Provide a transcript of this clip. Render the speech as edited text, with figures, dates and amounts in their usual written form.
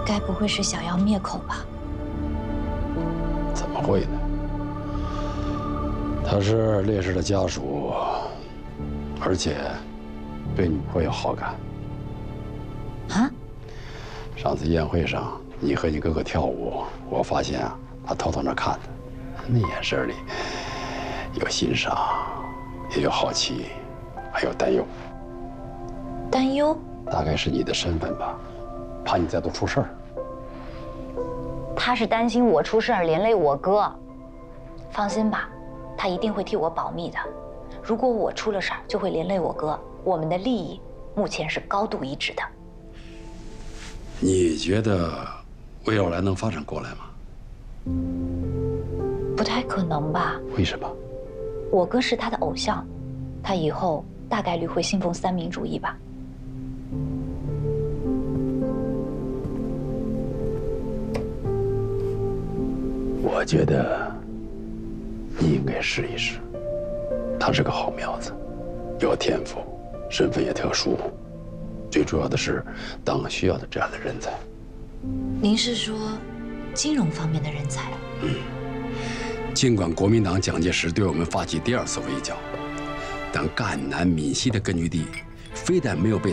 该不会是想要灭口吧？ 怎么会呢？他是烈士的家属，而且对你颇有好感。 啊？ 上次宴会上，你和你哥哥跳舞，我发现啊，他偷偷那看的，那眼神里有欣赏，也有好奇，还有担忧。 担忧？ 大概是你的身份吧，怕你再度出事儿。 他是担心我出事儿连累我哥。放心吧，他一定会替我保密的。如果我出了事儿，就会连累我哥。我们的利益目前是高度一致的。 你觉得魏耀来能发展过来吗？ 不太可能吧？ 为什么？ 我哥是他的偶像，他以后大概率会信奉三民主义吧。 我觉得你应该试一试。他是个好苗子，有天赋，身份也特殊，最主要的是党需要的这样的人才。 您是说金融方面的人才？ 尽管国民党蒋介石对我们发起第2次围剿，但赣南闽西的根据地非但没有被